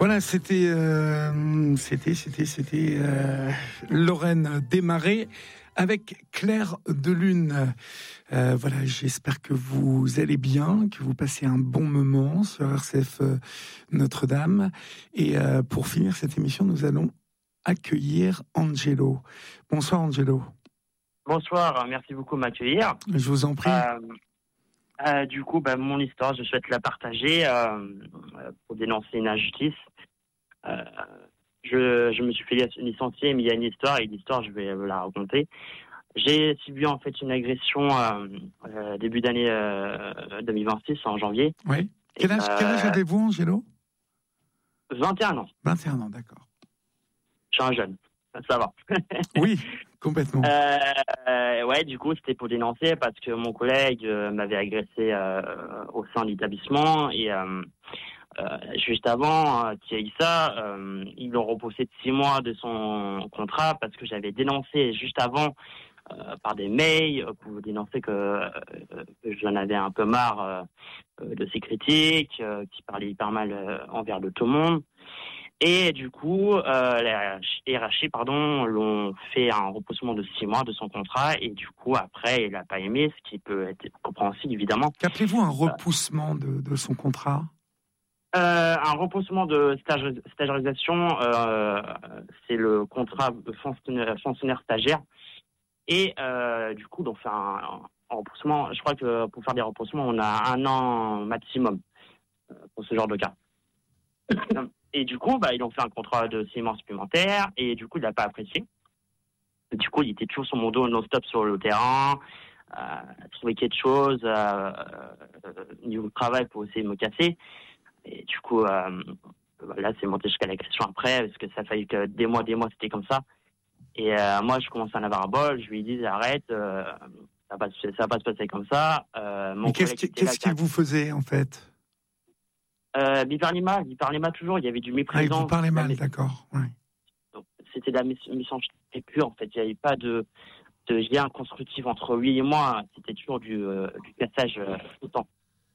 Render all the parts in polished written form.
Voilà, c'était Lorraine Desmarais avec Clair de Lune. Voilà, j'espère que vous allez bien, que vous passez un bon moment sur RCF Notre-Dame. Et pour finir cette émission, nous allons accueillir Angelo. Bonsoir Angelo. Bonsoir, merci beaucoup de m'accueillir. Je vous en prie. Du coup, mon histoire, je souhaite la partager pour dénoncer une injustice. Je me suis fait licencier, mais il y a une histoire, et l'histoire, je vais la raconter. J'ai subi en fait une agression début d'année 2026, en janvier. Oui. Quel âge avez-vous, Angelo ? 21 ans. 21 ans, d'accord. Je suis un jeune, ça va. Oui, complètement. Ouais, du coup, c'était pour dénoncer parce que mon collègue m'avait agressé au sein de l'établissement et juste avant qu'il y ait ça, ils l'ont repoussé de 6 mois de son contrat parce que j'avais dénoncé juste avant par des mails pour dénoncer que j'en avais un peu marre de ses critiques, qui parlaient hyper mal envers de tout le monde. Et du coup, la hiérarchie, l'ont fait un repoussement de 6 mois de son contrat. Et du coup, après, il n'a pas aimé, ce qui peut être compréhensible, évidemment. Qu'appelez-vous un repoussement de son contrat ? Un repoussement de stagiarisation, c'est le contrat de fonctionnaire stagiaire. Et du coup, on fait un repoussement. Je crois que pour faire des repoussements, on a 1 an maximum pour ce genre de cas. Et du coup, ils ont fait un contrat de 6 mois supplémentaires, et du coup, il n'a pas apprécié. Et du coup, il était toujours sur mon dos non-stop sur le terrain, trouver quelque chose niveau travail pour essayer de me casser. Et du coup, là, c'est monté jusqu'à l'agression après, parce que ça a fallu que des mois, c'était comme ça. Et moi, je commençais à en avoir un bol, je lui dis arrête, ça va pas se passer comme ça. Mais qu'est-ce qu'il vous faisait, en fait ? Il parlait mal toujours, il y avait du mépris. Il vous parlait mal, d'accord. Ouais. Donc, c'était de la méchanceté pure, en fait. Il n'y avait pas de lien constructif entre lui et moi. C'était toujours du cassage tout le temps.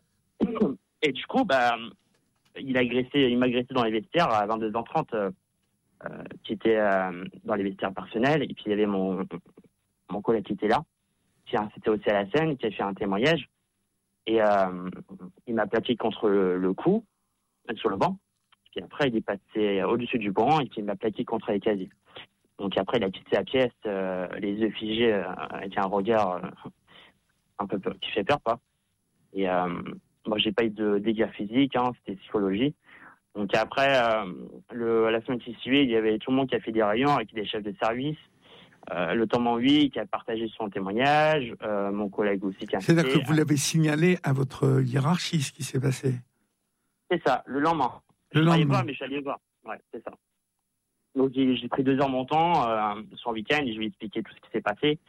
Et du coup, il m'a agressé dans les vestiaires à 22h30, qui était dans les vestiaires personnels. Et puis, il y avait mon collègue qui était là, qui c'était aussi à la scène, qui a fait un témoignage. Et il m'a plaqué contre le cou, sur le banc. Puis après, il est passé au-dessus du banc et puis il m'a plaqué contre les casiers. Donc après, il a quitté la pièce, les yeux figés, avec un regard un peu qui fait peur, quoi. Et moi, j'ai pas eu de dégâts physiques, c'était psychologie. Donc après, la semaine qui suivait, il y avait tout le monde qui a fait des réunions avec des chefs de service. Notamment lui qui a partagé son témoignage, mon collègue aussi qui a... C'est-à-dire que vous l'avez signalé à votre hiérarchie, ce qui s'est passé ? C'est ça, le lendemain. Je suis allé voir. Ouais, c'est ça. Donc j'ai pris 2 heures mon temps sur le week-end et je lui ai expliqué tout ce qui s'est passé.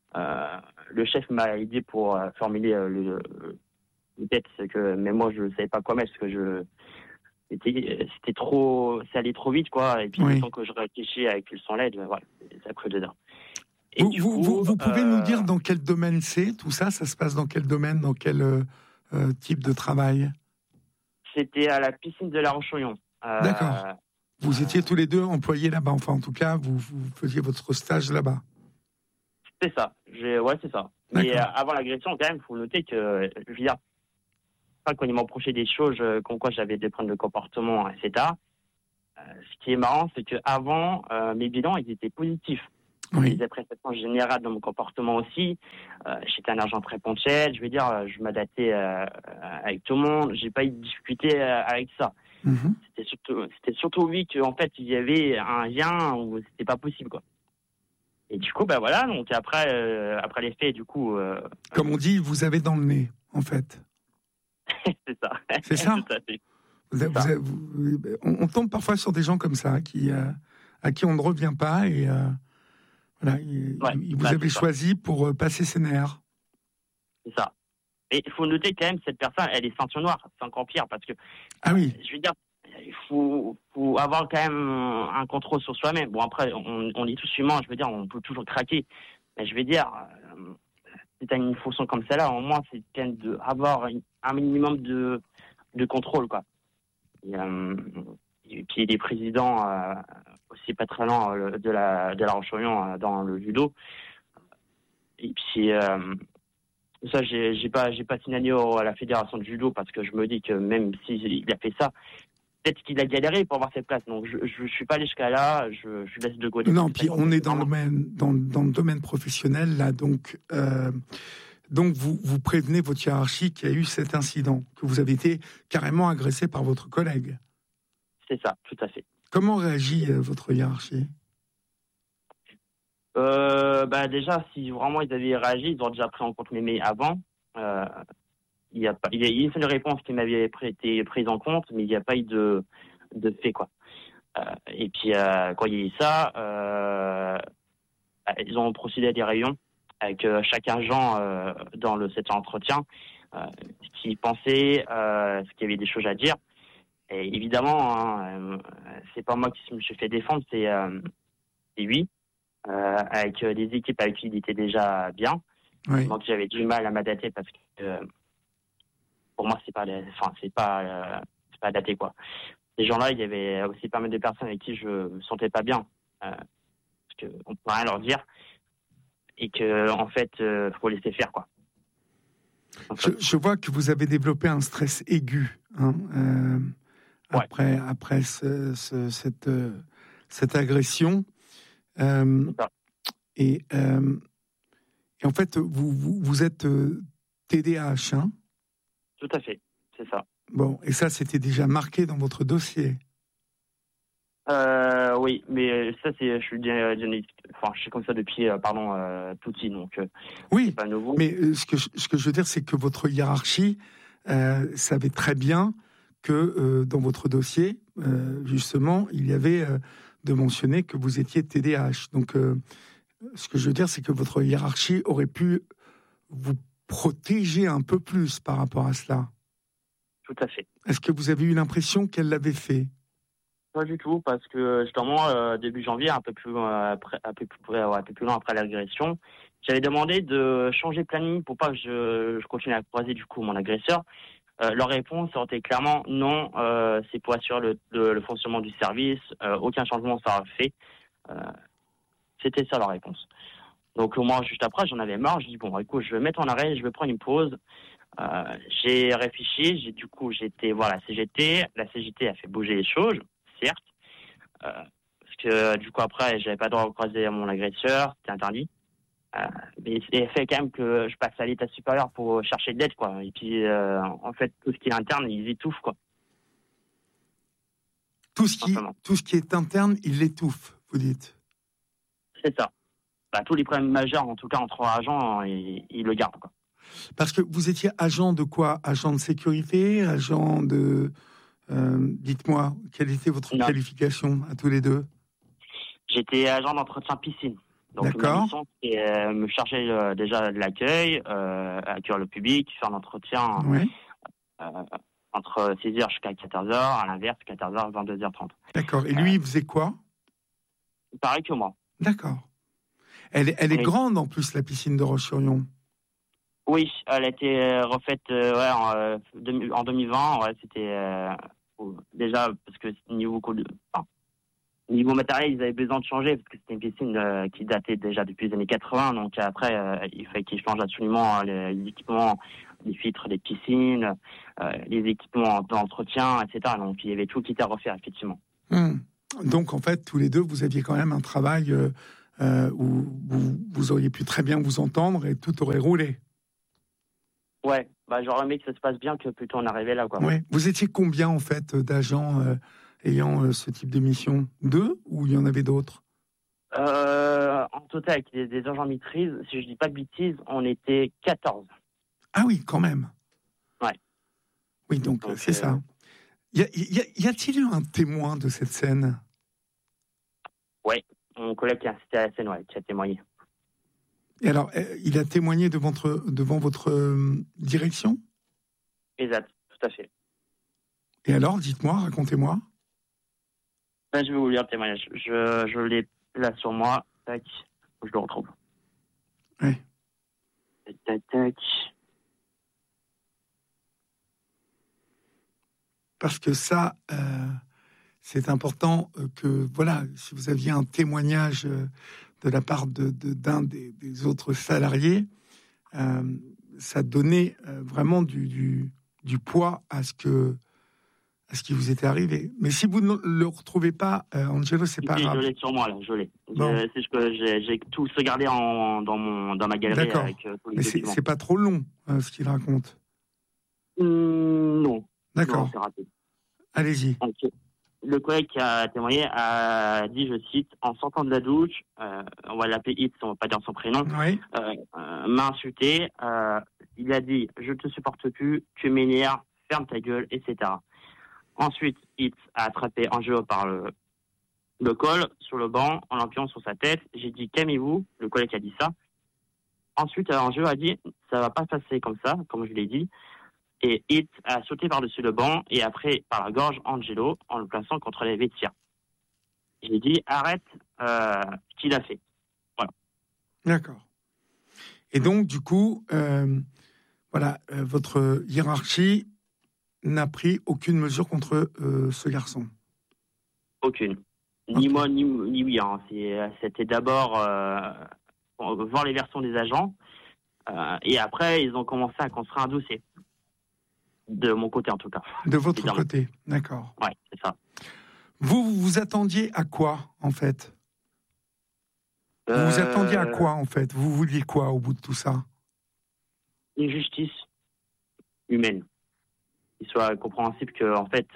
Le chef m'a aidé pour formuler le texte, mais moi je ne savais pas quoi mettre parce que c'était trop, ça allait trop vite, quoi. Et puis, le temps que je réfléchis avec le sang LED, voilà, ça a pris 2 heures. Et vous pouvez nous dire dans quel domaine c'est, tout ça ? Ça se passe dans quel domaine, dans quel type de travail ? C'était à la piscine de La Roche-Oyon. D'accord. Vous étiez tous les deux employés là-bas, enfin, en tout cas, vous faisiez votre stage là-bas. C'est ça. Ouais, c'est ça. Mais avant l'agression, quand même, il faut noter que, je veux dire, quand ils m'ont approché des choses, comme quoi j'avais des problèmes de comportement, etc. Ce qui est marrant, c'est qu'avant, mes bilans, ils étaient positifs. Oui. Les appréciations générales dans mon comportement aussi. J'étais un agent très ponctuel, je veux dire, je m'adaptais avec tout le monde. J'ai pas eu de difficulté avec ça. Mm-hmm. C'était surtout lui qu'en fait, il y avait un lien où c'était pas possible, quoi. Et du coup, voilà, donc après les faits, du coup... Comme on dit, vous avez dans le nez, en fait. C'est ça. C'est ça. Tout à fait. On tombe parfois sur des gens comme ça, à qui on ne revient pas, et voilà, vous avez choisi pour passer ses nerfs. C'est ça. Et il faut noter quand même, cette personne, elle est ceinture noire, c'est encore pire, parce que, je veux dire, il faut avoir quand même un contrôle sur soi-même. Bon, après, on est tous humains, je veux dire, on peut toujours craquer. Mais je veux dire, si tu as une fonction comme celle-là, au moins, c'est quand même d'avoir un minimum de contrôle, quoi. Et, et puis il est président aussi pas très loin de la Roche-Orion dans le judo. Et puis ça, j'ai pas signalé à la fédération de judo parce que je me dis que même s'il a fait ça, peut-être qu'il a galéré pour avoir cette place. Donc je suis pas allé jusqu'à là. Je laisse de côté. Non, puis on est dans le domaine professionnel là, donc vous prévenez votre hiérarchie qu'il y a eu cet incident, que vous avez été carrément agressé par votre collègue. C'est ça, tout à fait. Comment réagit votre hiérarchie ? Déjà, si vraiment ils avaient réagi, ils auraient déjà pris en compte mes mails avant. Il y a une seule réponse qui m'avait été prise en compte, mais il n'y a pas eu de fait, quoi. Et puis, quand il y a eu ça, ils ont procédé à des réunions avec chaque agent dans cet entretien, ce qu'il pensait, ce qu'il y avait des choses à dire. Et évidemment, c'est pas moi qui me suis fait défendre, c'est lui, avec des équipes avec qui il était déjà bien. Oui. Donc j'avais du mal à m'adapter parce que pour moi c'est pas adapté, quoi. Ces gens-là, il y avait aussi pas mal de personnes avec qui je me sentais pas bien, parce qu'on peut rien leur dire et que en fait faut laisser faire, quoi. Je vois que vous avez développé un stress aigu après cette agression. Et en fait, vous êtes TDAH, hein ? Tout à fait, c'est ça. Bon, et ça, c'était déjà marqué dans votre dossier. Oui, mais ça, je suis comme ça depuis, tout petit, donc oui, c'est pas nouveau. Mais ce que je veux dire, c'est que votre hiérarchie savait très bien que dans votre dossier, justement, il y avait de mentionner que vous étiez TDAH. Donc, ce que je veux dire, c'est que votre hiérarchie aurait pu vous protéger un peu plus par rapport à cela. Tout à fait. Est-ce que vous avez eu l'impression qu'elle l'avait fait ? Pas du tout, parce que justement, début janvier, un peu plus loin après l'agression, j'avais demandé de changer de planning pour pas que je continue à croiser du coup mon agresseur. Leur réponse était clairement non, c'est pour assurer le fonctionnement du service, aucun changement sera fait. C'était ça leur réponse. Donc moi, juste après, j'en avais marre, je dis bon, écoute, je vais mettre en arrêt, je vais prendre une pause. J'ai réfléchi, j'étais voir la CGT. La CGT a fait bouger les choses, certes, parce que du coup après, j'avais pas le droit de croiser mon agresseur, c'était interdit. Mais c'est fait quand même que je passe à l'état supérieur pour chercher de l'aide, quoi. Et puis, en fait, tout ce qui est interne, ils étouffent, quoi. Tout ce qui est interne, il l'étouffe, vous dites. C'est ça. Tous les problèmes majeurs, en tout cas entre agents, ils le gardent, quoi. Parce que vous étiez agent de quoi ? Agent de sécurité ? Agent de... dites-moi, quelle était votre qualification à tous les deux ? J'étais agent d'entretien piscine. Donc D'accord. ma mission, c'est me charger déjà de l'accueil, accueillir le public, faire l'entretien entre 6h jusqu'à 14h, à l'inverse, 14h, 22h30. D'accord. Et lui, il faisait quoi ? Pareil que moi. D'accord. Elle est grande en plus, la piscine de Roche-sur-Yon. Oui, elle a été refaite en 2020. Ouais, c'était déjà parce que niveau matériel, ils avaient besoin de changer parce que c'était une piscine qui datait déjà depuis les années 80. Donc après, il fallait qu'ils changent absolument les équipements, les filtres des piscines, les équipements d'entretien, etc. Donc il y avait tout qui était à refaire, effectivement. Donc en fait, tous les deux, vous aviez quand même un travail où vous auriez pu très bien vous entendre et tout aurait roulé. Ouais, j'aurais aimé que ça se passe bien que plutôt on arrivait là, quoi. Ouais. Vous étiez combien en fait d'agents ayant ce type de mission ? 2 ou il y en avait d'autres ? En total, avec des agents maîtrise, si je dis pas de bêtises, on était 14. Ah oui, quand même. Ouais. Oui, donc c'est ça. Y a-t-il eu un témoin de cette scène ? Oui, mon collègue qui a assisté à la scène, qui a témoigné. Et alors, il a témoigné devant votre direction ? Exact, tout à fait. Et alors, dites-moi, racontez-moi. Je vais vous lire le témoignage. Je l'ai là sur moi. Tac, je le retrouve. Oui. Tac, tac. Parce que ça, c'est important que, voilà, si vous aviez un témoignage de la part d'un des autres salariés, ça donnait vraiment du poids à ce qui vous était arrivé. Mais si vous ne le retrouvez pas, Angelo, c'est pas grave. Je l'ai sur moi, là, je l'ai. Bon. C'est ce que j'ai tout sauvegardé dans ma galerie. D'accord. Avec tous les Mais documents. c'est pas trop long, ce qu'il raconte. Non. D'accord. Non, c'est rapide. Allez-y. Donc, le collègue qui a témoigné a dit, je cite, en sortant de la douche, on va l'appeler Hitz, on va pas dire son prénom, Oui. m'a insulté, il a dit, je te supporte plus, tu m'énerves, ferme ta gueule, etc. Ensuite, Hitz a attrapé Angelo par le col, sur le banc, en l'appuyant sur sa tête. J'ai dit, calmez-vous, le collègue a dit ça. Ensuite, Angelo a dit, ça va pas passer comme ça, comme je l'ai dit. Et Hitz a sauté par-dessus le banc et après par la gorge Angelo en le plaçant contre les vêtières. J'ai dit, arrête ce qu'il a fait. Voilà. D'accord. Et donc, du coup, votre hiérarchie n'a pris aucune mesure contre ce garçon. Aucune. Ni moi, ni lui. Hein. C'était d'abord voir les versions des agents. Et après, ils ont commencé à construire un dossier. De mon côté, en tout cas. De votre côté, d'accord. Oui, c'est ça. Vous attendiez à quoi, en fait ? Vous vous attendiez à quoi, en fait ? Vous vouliez quoi, au bout de tout ça ? Une justice humaine. Qu'il soit compréhensible que, en fait,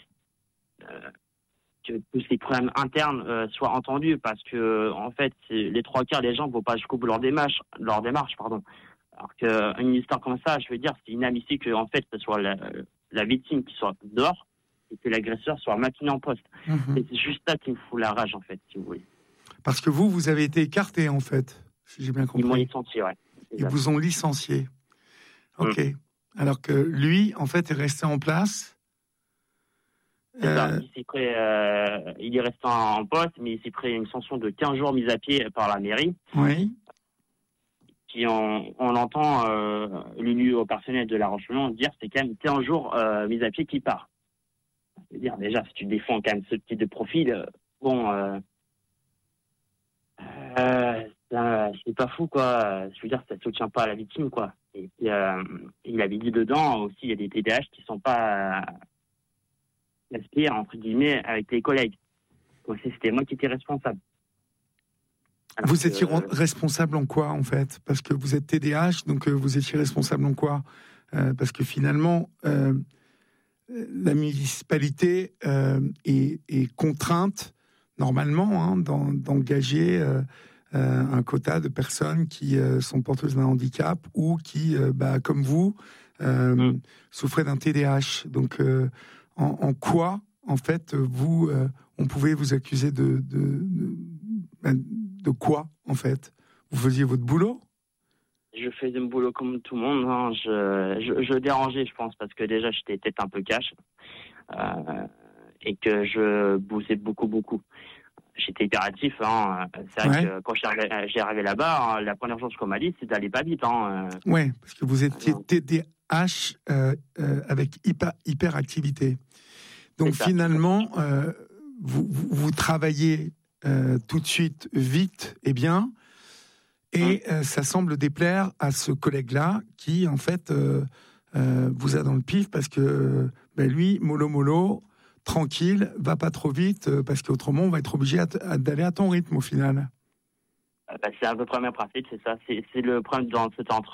que tous ces problèmes internes soient entendus, parce que, en fait, les trois quarts des gens ne vont pas jusqu'au bout de leur démarche, pardon. Alors qu'une histoire comme ça, je veux dire, c'est inadmissible que, en fait, ce soit la victime qui soit dehors et que l'agresseur soit maintenu en poste. Mmh. Et c'est juste ça qui me fout la rage, en fait, si vous voulez. Parce que vous avez été écarté, en fait, si j'ai bien compris. Ils m'ont licencié, ouais. Ils vous ont licencié. Ok. Alors que lui, en fait, est resté en place. C'est ça. Il est resté en poste, mais il s'est pris une sanction de 15 jours mise à pied par la mairie. Oui. Qui on entend l'élu au personnel de La Roche-Mignon dire c'est quand même 15 jours mise à pied qui part. C'est-à-dire déjà si tu défends quand même ce type de profil, c'est pas fou quoi. Je veux dire ça soutient pas à la victime quoi. Et puis, il avait dit dedans aussi il y a des TDAH qui sont pas gaspillés entre guillemets avec les collègues. Donc c'était moi qui étais responsable. Alors vous étiez responsable en quoi, en fait ? Parce que vous êtes TDAH, donc vous étiez responsable en quoi ? Parce que finalement, la municipalité est contrainte, normalement, d'engager un quota de personnes qui sont porteuses d'un handicap ou qui, comme vous, souffraient d'un TDAH. Donc, en quoi, en fait, on pouvait vous accuser de quoi, en fait ? Vous faisiez votre boulot ? Je faisais mon boulot comme tout le monde. Hein. Je dérangeais, je pense, parce que déjà, j'étais tête un peu cash. Et que je bossais beaucoup. J'étais hyperactif. Hein. C'est vrai que quand j'ai arrivé là-bas, la première chose qu'on m'a dit, c'est d'aller pas vite. Hein. Oui, parce que vous étiez TDAH avec hyperactivité. Donc finalement, vous travaillez tout de suite, vite et bien, et ça semble déplaire à ce collègue-là qui, en fait, vous a dans le pif parce que lui, mollo, tranquille, va pas trop vite, parce qu'autrement, on va être obligé d'aller à ton rythme au final. C'est à peu près le même principe, c'est ça. C'est le problème dans cet